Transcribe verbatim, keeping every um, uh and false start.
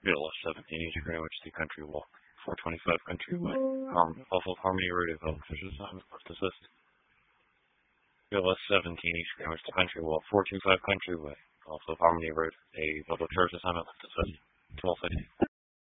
V L S seventeen East Greenwich to Country Walk, four twenty-five Country Way, Harm, off of Harmony Road, Officers Assignment left assist. V L S seventeen East Greenwich to Country Walk, four twenty-five Country Way, off of Harmony Road, a public service assignment left assist. twelve fifty.